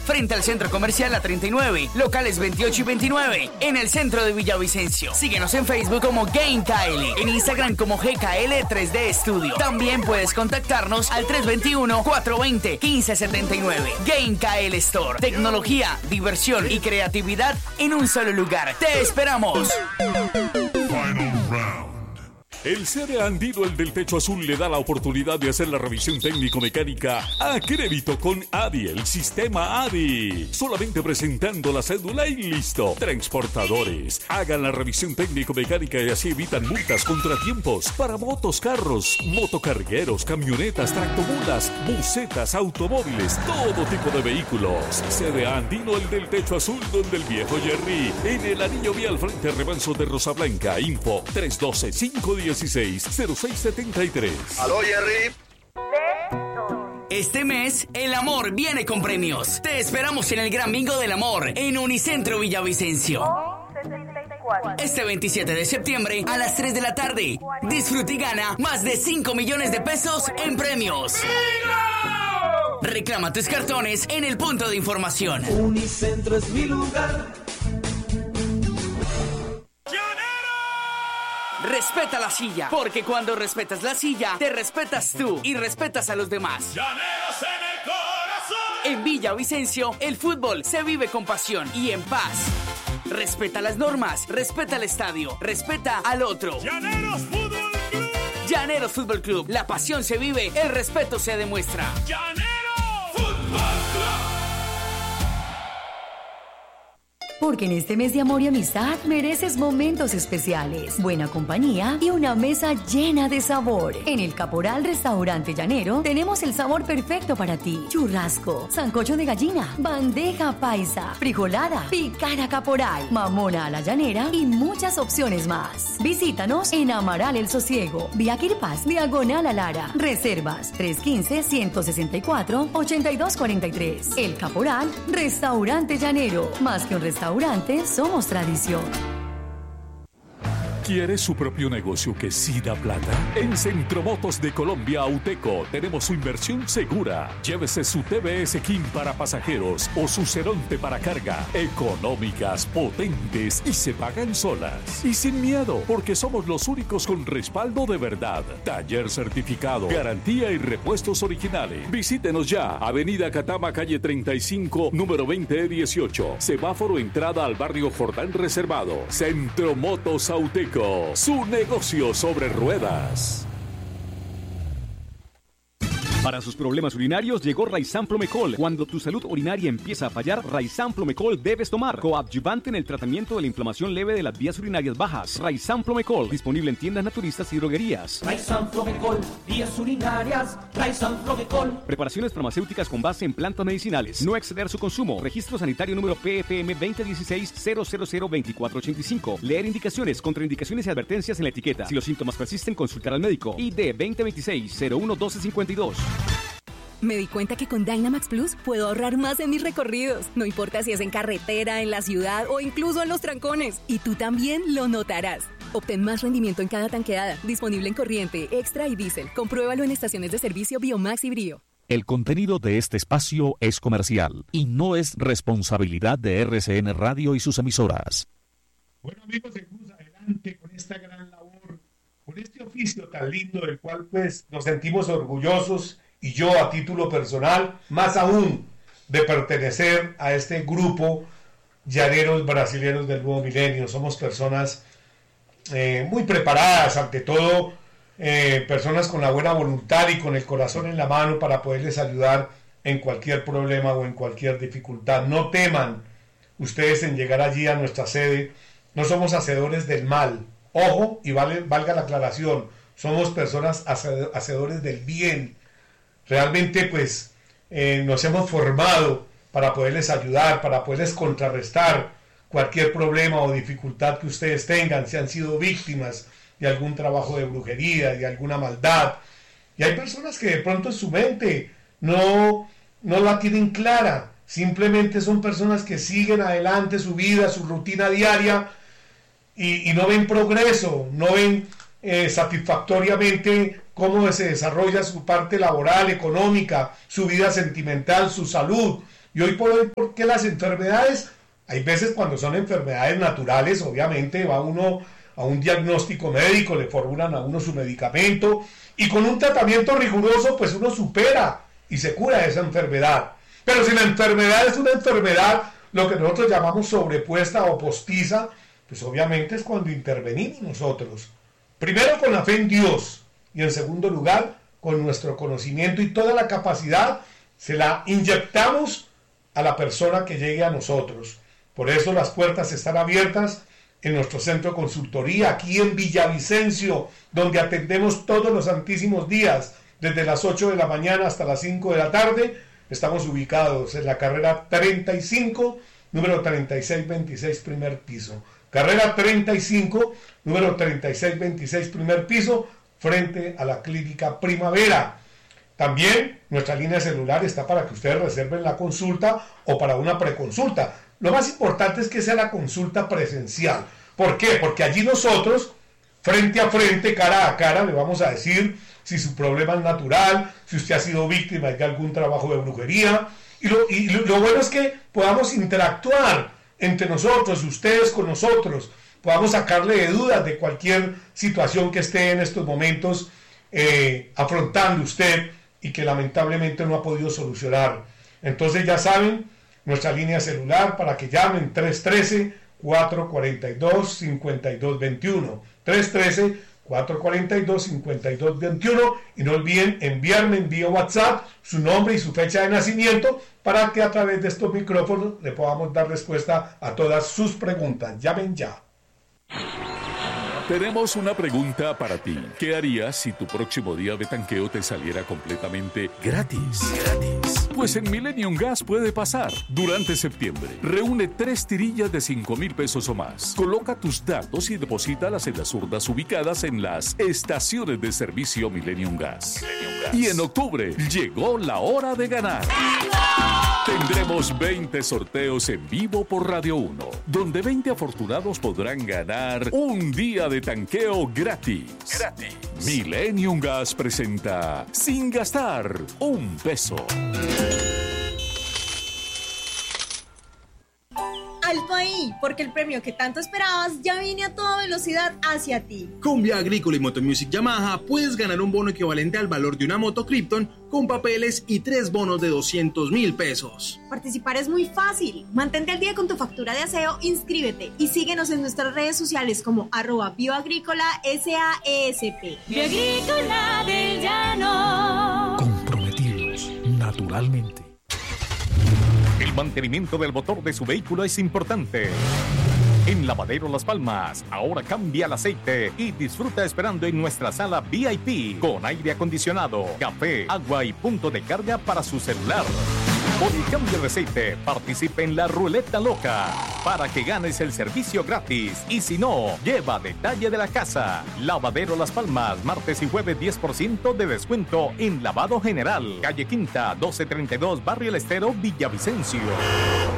frente al Centro Comercial La 39, locales 28 y 29, en el centro de Villavicencio. Síguenos en Facebook como GameKL, en Instagram como GKL 3D Studio. También puedes contactarnos al 321-420-1579. GameKL Store. Tecnología, diversión y creatividad en un solo lugar. ¡Te esperamos! Final round. El CDA Andino, el del techo azul, le da la oportunidad de hacer la revisión técnico-mecánica a crédito con ADI, el sistema ADI. Solamente presentando la cédula y listo. Transportadores, hagan la revisión técnico-mecánica y así evitan multas, contratiempos para motos, carros, motocargueros, camionetas, tractomulas, busetas, automóviles, todo tipo de vehículos. CDA Andino, el del techo azul, donde el viejo Jerry, en el anillo vial frente al remanso de Rosa Blanca. Info 312-516-0673. ¡Aló, Jerry! Este mes, el amor viene con premios. Te esperamos en el Gran Bingo del Amor, en Unicentro Villavicencio. Este 27 de septiembre a las 3 de la tarde. Disfruta y gana más de 5 millones de pesos en premios. Reclama tus cartones en el punto de información. Unicentro es mi lugar. Respeta la silla, porque cuando respetas la silla, te respetas tú y respetas a los demás. ¡Llaneros en el corazón! En Villavicencio, el fútbol se vive con pasión y en paz. Respeta las normas, respeta el estadio, respeta al otro. ¡Llaneros Fútbol Club! Llaneros Fútbol Club, la pasión se vive, el respeto se demuestra. ¡Llaneros Fútbol Club! Porque en este mes de amor y amistad mereces momentos especiales, buena compañía y una mesa llena de sabor. En el Caporal Restaurante Llanero tenemos el sabor perfecto para ti. Churrasco, sancocho de gallina, bandeja paisa, frijolada, picada caporal, mamona a la llanera y muchas opciones más. Visítanos en Amaral El Sosiego, vía Quirpás, diagonal a Lara. Reservas 315-164-8243. El Caporal Restaurante Llanero. Más que un restaurante, somos tradición. ¿Quiere su propio negocio que sí da plata? En Centromotos de Colombia Auteco tenemos su inversión segura. Llévese su TBS King para pasajeros o su Ceronte para carga. Económicas, potentes y se pagan solas. Y sin miedo, porque somos los únicos con respaldo de verdad. Taller certificado, garantía y repuestos originales. Visítenos ya. Avenida Catama, calle 35, número 20E18. Semáforo entrada al barrio Jordán Reservado. Centromotos Auteco. Su negocio sobre ruedas. Para sus problemas urinarios llegó Raizan Promecol. Cuando tu salud urinaria empieza a fallar, Raizan Promecol debes tomar. Coadyuvante en el tratamiento de la inflamación leve de las vías urinarias bajas. Raizan Promecol, disponible en tiendas naturistas y droguerías. Raizan Promecol, vías urinarias. Raizan Promecol. Preparaciones farmacéuticas con base en plantas medicinales. No exceder su consumo. Registro sanitario número PFM 2016-0002485. Leer indicaciones, contraindicaciones y advertencias en la etiqueta. Si los síntomas persisten, consultar al médico. ID 2026-011252. Me di cuenta que con Dynamax Plus puedo ahorrar más en mis recorridos. No importa si es en carretera, en la ciudad o incluso en los trancones. Y tú también lo notarás. Obtén más rendimiento en cada tanqueada. Disponible en corriente, extra y diésel. Compruébalo en estaciones de servicio Biomax y Brio. El contenido de este espacio es comercial y no es responsabilidad de RCN Radio y sus emisoras. Bueno, amigos, seguimos adelante con esta gran labor, con este oficio tan lindo del cual pues nos sentimos orgullosos, y yo a título personal, más aún de pertenecer a este grupo llaneros brasileños del nuevo milenio. Somos personas muy preparadas, ante todo personas con la buena voluntad y con el corazón en la mano para poderles ayudar en cualquier problema o en cualquier dificultad. No teman ustedes en llegar allí a nuestra sede. No somos hacedores del mal, ojo, y valga la aclaración, somos personas hacedores del bien. Realmente pues nos hemos formado para poderles ayudar, para poderles contrarrestar cualquier problema o dificultad que ustedes tengan, si han sido víctimas de algún trabajo de brujería, de alguna maldad. Y hay personas que de pronto en su mente no la tienen clara, simplemente son personas que siguen adelante su vida, su rutina diaria y no ven progreso, no ven satisfactoriamente cómo se desarrolla su parte laboral, económica, su vida sentimental, su salud Y hoy por hoy, ¿por qué las enfermedades? Hay veces cuando son enfermedades naturales, obviamente va uno a un diagnóstico médico, le formulan a uno su medicamento y con un tratamiento riguroso pues uno supera y se cura esa enfermedad. Pero si la enfermedad es una enfermedad, lo que nosotros llamamos sobrepuesta o postiza, pues obviamente es cuando intervenimos nosotros. Primero con la fe en Dios y en segundo lugar con nuestro conocimiento y toda la capacidad se la inyectamos a la persona que llegue a nosotros. Por eso las puertas están abiertas en nuestro centro de consultoría, aquí en Villavicencio, donde atendemos todos los santísimos días, desde las 8 de la mañana hasta las 5 de la tarde. Estamos ubicados en la carrera 35, número 3626, primer piso. Carrera 35, número 3626, primer piso, frente a la Clínica Primavera. También nuestra línea celular está para que ustedes reserven la consulta o para una preconsulta. Lo más importante es que sea la consulta presencial. ¿Por qué? Porque allí nosotros, frente a frente, cara a cara, le vamos a decir si su problema es natural, si usted ha sido víctima de algún trabajo de brujería. Y lo bueno es que podamos interactuar entre nosotros, ustedes con nosotros, podamos sacarle de dudas de cualquier situación que esté en estos momentos afrontando usted y que lamentablemente no ha podido solucionar. Entonces ya saben, nuestra línea celular para que llamen 313-442-5221. 313-442-5221 y no olviden enviarme vía WhatsApp su nombre y su fecha de nacimiento para que a través de estos micrófonos le podamos dar respuesta a todas sus preguntas. Llamen ya. Tenemos una pregunta para ti. ¿Qué harías si tu próximo día de tanqueo te saliera completamente gratis? Pues en Millennium Gas puede pasar. Durante septiembre, reúne 3 tirillas de 5,000 pesos o más. Coloca tus datos y deposítalas en las urnas ubicadas en las estaciones de servicio Millennium Gas. Y en octubre, llegó la hora de ganar. Tendremos 20 sorteos en vivo por Radio 1, donde 20 afortunados podrán ganar un día de tanqueo gratis. Millennium Gas presenta Sin Gastar un Peso. Alto ahí, porque el premio que tanto esperabas ya viene a toda velocidad hacia ti. Con Vía Agrícola y Motomusic Yamaha puedes ganar un bono equivalente al valor de una moto Krypton con papeles y 3 bonos de 200,000 pesos. Participar es muy fácil. Mantente al día con tu factura de aseo, inscríbete y síguenos en nuestras redes sociales como @bioagrícola SAESP. Bioagrícola del Llano. Comprometidos, naturalmente. El mantenimiento del motor de su vehículo es importante. En Lavadero Las Palmas, ahora cambia el aceite y disfruta esperando en nuestra sala VIP con aire acondicionado, café, agua y punto de carga para su celular. Por el cambio de aceite, participe en la ruleta loca para que ganes el servicio gratis. Y si no, lleva detalle de la casa. Lavadero Las Palmas, martes y jueves 10% de descuento en lavado general. Calle Quinta, 1232, Barrio El Estero, Villavicencio.